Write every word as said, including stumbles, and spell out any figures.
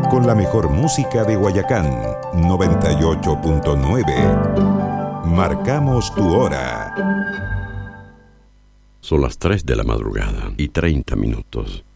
con la mejor música de Guayacán, noventa y ocho punto nueve. Marcamos tu hora. Son las tres de la madrugada y treinta minutos.